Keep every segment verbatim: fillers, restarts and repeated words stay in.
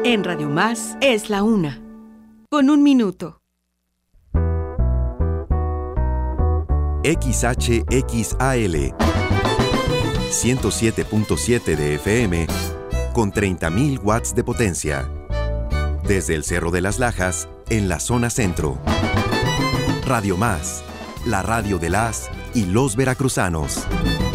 En Radio Más es la una. Con un minuto. X H X A L ciento siete punto siete de F M con treinta mil watts de potencia. Desde el Cerro de las Lajas, en la zona centro. Radio Más, la radio de las y los veracruzanos.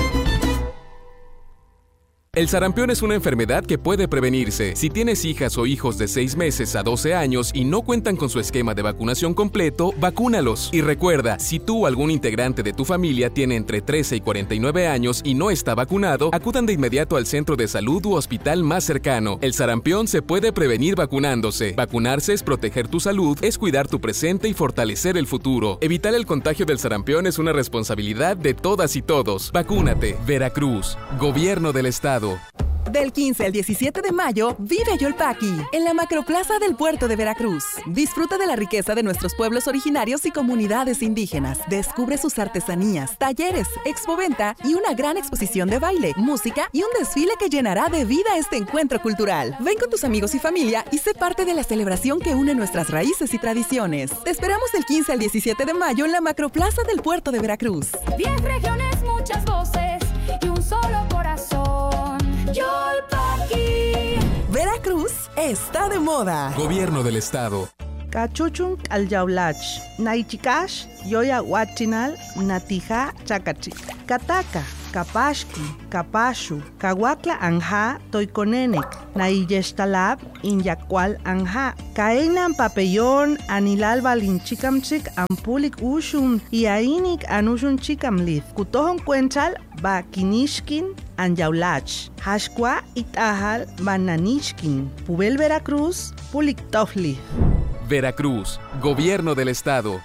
El sarampión es una enfermedad que puede prevenirse. Si tienes hijas o hijos de seis meses a doce años y no cuentan con su esquema de vacunación completo, vacúnalos. Y recuerda, si tú o algún integrante de tu familia tiene entre trece y cuarenta y nueve años y no está vacunado, acudan de inmediato al centro de salud u hospital más cercano. El sarampión se puede prevenir vacunándose. Vacunarse es proteger tu salud, es cuidar tu presente y fortalecer el futuro. Evitar el contagio del sarampión es una responsabilidad de todas y todos. Vacúnate. Veracruz. Gobierno del Estado. Del quince al diecisiete de mayo, vive Yolpaqui, en la Macroplaza del Puerto de Veracruz. Disfruta de la riqueza de nuestros pueblos originarios y comunidades indígenas. Descubre sus artesanías, talleres, expoventa y una gran exposición de baile, música y un desfile que llenará de vida este encuentro cultural. Ven con tus amigos y familia y sé parte de la celebración que une nuestras raíces y tradiciones. Te esperamos del quince al diecisiete de mayo en la Macroplaza del Puerto de Veracruz. Diez regiones, muchas voces y un solo corazón. Yolpaqui. Veracruz está de moda. Gobierno del Estado. Cachuchun al yaulach, naichikash, yoya huachinal, natija chakachi. Kataka, kapashki, kapashu, kawakla anja, toikonenek, naiyeshtalab, inyakwal anja. Kaenan papellón, anilal balinchikamchik, ampulik ushun, iainik anushun chikamlith. Kutohon cuenchal, ba kinishkin, anyaulach. Hashkwa itahal, bananishkin. Pubel Veracruz, pulik tofli. Veracruz, Gobierno del Estado.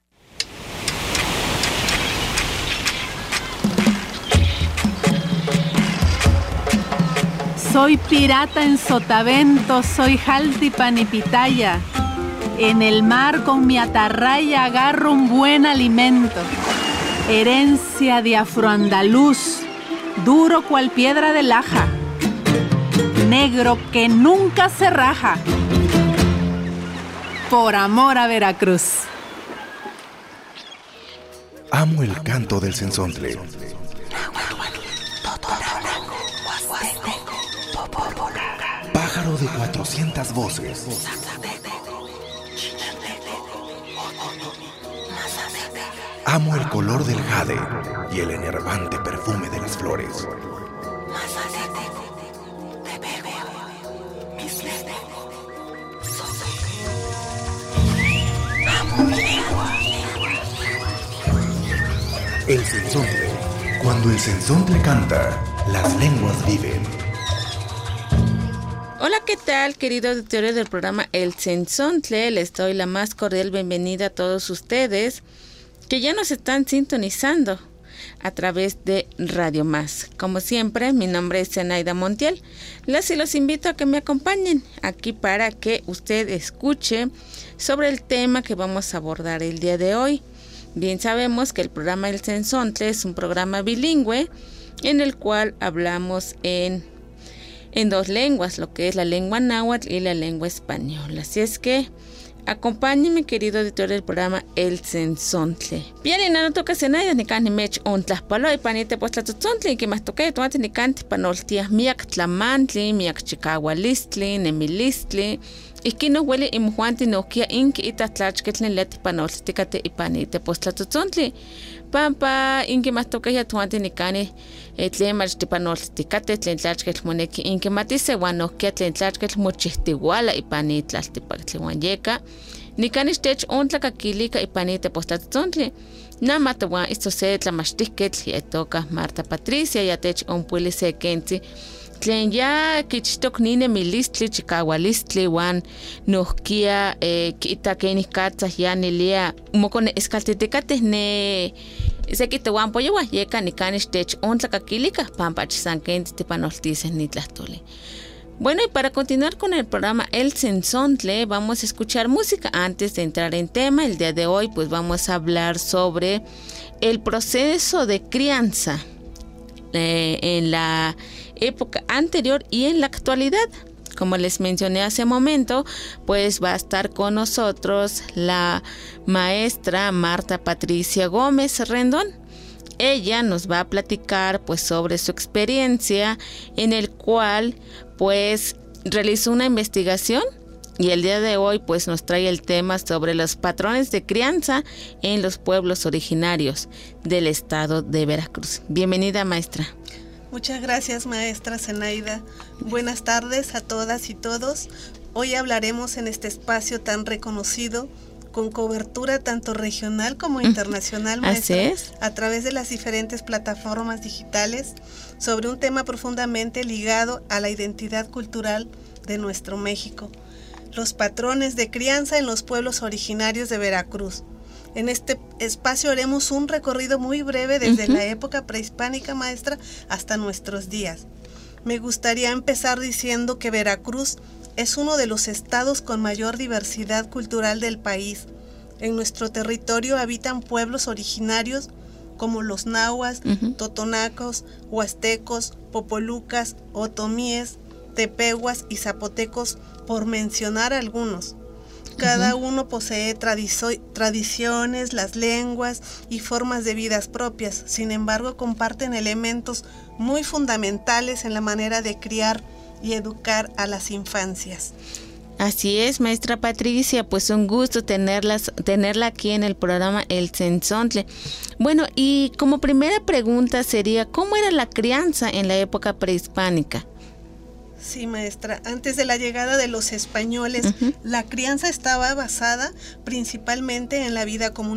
Soy pirata en Sotavento, soy Jaltipan y Pitaya. En el mar con mi atarraya agarro un buen alimento. Herencia de afroandaluz, duro cual piedra de laja. Negro que nunca se raja. Por amor a Veracruz. Amo el canto del cenzontle. Pájaro de cuatrocientas voces. Amo el color del jade y el enervante perfume de las flores. El cenzontle. Cuando el cenzontle canta, las lenguas viven. Hola, ¿qué tal, querido auditorio del programa El Cenzontle? Les doy la más cordial bienvenida a todos ustedes que ya nos están sintonizando a través de Radio Más. Como siempre, mi nombre es Zenaida Montiel. Las y los invito a que me acompañen aquí para que usted escuche sobre el tema que vamos a abordar el día de hoy. Bien sabemos que el programa El Cenzontle es un programa bilingüe en el cual hablamos en, en dos lenguas, lo que es la lengua náhuatl y la lengua española. Así es que acompáñenme, querido editor del programa El Cenzontle. Bien, no toca Zenaida ni can ni mech on tlaspalo y panite pues la tzontli que más toque tuante ni canti panoltia miak tlamantli, miak chicahualistli, nemilistli. Ikino huele imjuanti nokia inki itatlachketlen leti panoltikate ipanite postlatotontli. Pampa inki mastokaya tuanti nikani tlen machtipanoltikate tlen tlachketl moneki inki matise wan nokia tlen tlachketl mochihtiwala ipanitlaltipaktli wan yeka nikani xtech ontlakakilika ipanite postlatotontli. Namata wan isto se tlamachtiketl yetoka Marta Patricia yatech onpuili se kentzi tlen ya kichtok nine milistli chikawalistli wan nohkia eh, kita kenih katzah ya nilia mokone eskaltitikateh ne sekitewan poyewa yeka nikanish tech ontlakakilika pampach san kentzi tipanoltiseh nitlahtoli. Bueno, y para continuar con el programa El Cenzontle, vamos a escuchar música. Antes de entrar en tema, el día de hoy pues vamos a hablar sobre el proceso de crianza eh, en la época anterior y en la actualidad. Como les mencioné hace un momento, pues va a estar con nosotros la maestra Marta Patricia Gómez Rendón. Ella nos va a platicar pues sobre su experiencia, en el cual pues realizó una investigación y el día de hoy pues nos trae el tema sobre los patrones de crianza en los pueblos originarios del estado de Veracruz. Bienvenida, maestra. Muchas gracias, maestra Zenaida. Buenas tardes a todas y todos. Hoy hablaremos en este espacio tan reconocido, con cobertura tanto regional como internacional, maestra, Así es. a través de las diferentes plataformas digitales, sobre un tema profundamente ligado a la identidad cultural de nuestro México: los patrones de crianza en los pueblos originarios de Veracruz. En este espacio haremos un recorrido muy breve desde uh-huh. la época prehispánica, maestra, hasta nuestros días. Me gustaría empezar diciendo que Veracruz es uno de los estados con mayor diversidad cultural del país. En nuestro territorio habitan pueblos originarios como los nahuas, uh-huh. totonacos, huastecos, popolucas, otomíes, tepehuas y zapotecos, por mencionar algunos. Cada uh-huh. uno posee tradizo- tradiciones, las lenguas y formas de vidas propias. Sin embargo, comparten elementos muy fundamentales en la manera de criar y educar a las infancias. Así es, maestra Patricia, pues un gusto tenerlas, tenerla aquí en el programa El Tzentzontle. Bueno, y como primera pregunta sería, ¿cómo era la crianza en la época prehispánica? Sí, maestra. Antes de la llegada de los españoles, uh-huh. la crianza estaba basada principalmente en la vida comunitaria.